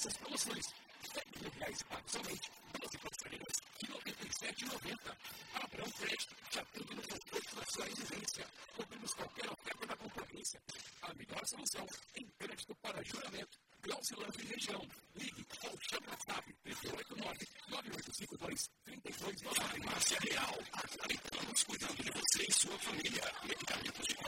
nossas promoções. R$10 pago somente, 12 parcelas de R$ 97,90. Abraão Crédito, já tudo no conforto da sua residência. Cobrimos qualquer oferta da concorrência. A melhor solução em crédito para juramento. Glaucilândia e região. Ligue ou chame no WhatsApp 389-985